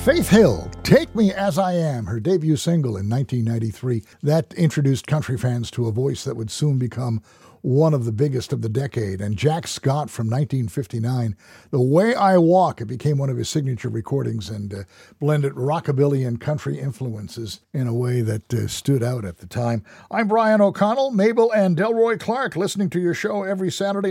Faith Hill, Take Me As I Am, her debut single in 1993. That introduced country fans to a voice that would soon become one of the biggest of the decade. And Jack Scott from 1959, The Way I Walk, it became one of his signature recordings and blended rockabilly and country influences in a way that stood out at the time. I'm Brian O'Connell, Mabel and Delroy Clark, listening to your show every Saturday